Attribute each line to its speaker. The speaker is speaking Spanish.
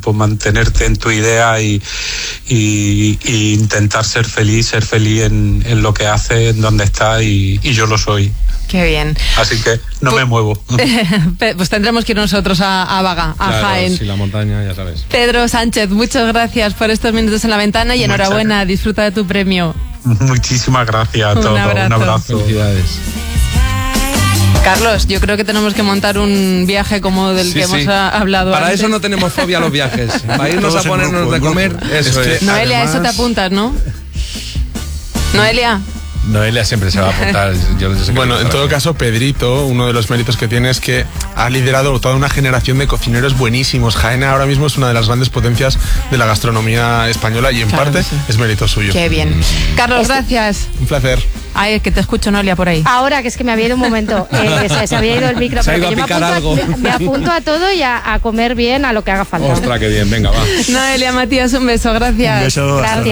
Speaker 1: pues mantenerte en tu idea y intentar ser feliz en lo que haces, en donde estás, y yo lo soy.
Speaker 2: Qué bien.
Speaker 1: Así que no me muevo.
Speaker 2: Pues tendremos que ir nosotros a Baga, a Jaén.
Speaker 3: Sí, la montaña, ya sabes.
Speaker 2: Pedro Sánchez, muchas gracias por estos minutos en la ventana y enhorabuena, disfruta de tu premio.
Speaker 1: Muchísimas gracias a todos. Un abrazo.
Speaker 3: Felicidades.
Speaker 2: Carlos, yo creo que tenemos que montar un viaje como del que hemos hablado
Speaker 3: Para
Speaker 2: antes.
Speaker 3: eso no tenemos fobia a los viajes. Para irnos a ponernos de comer, eso es.
Speaker 2: Noelia,
Speaker 4: Además,
Speaker 2: eso te apuntas, ¿no? Noelia.
Speaker 3: Noelia siempre se va a apuntar.
Speaker 4: Bueno, en todo caso, Pedrito, uno de los méritos que tiene es que ha liderado toda una generación de cocineros buenísimos. Jaén ahora mismo es una de las grandes potencias de la gastronomía española y en parte es mérito suyo.
Speaker 2: Qué bien. Carlos, gracias.
Speaker 4: Un placer.
Speaker 2: Ay, que te escucho, Noelia, por ahí.
Speaker 5: Ahora, que es que me había ido un momento, se había ido el micro.
Speaker 3: Se ha
Speaker 5: pero
Speaker 3: ido
Speaker 5: que
Speaker 3: a
Speaker 5: yo
Speaker 3: picar algo.
Speaker 5: me apunto a todo y a comer bien, a lo que haga falta.
Speaker 3: Ostras, qué bien, venga, va.
Speaker 2: Noelia, Matías, un beso, gracias.
Speaker 4: Un beso.
Speaker 5: Gracias.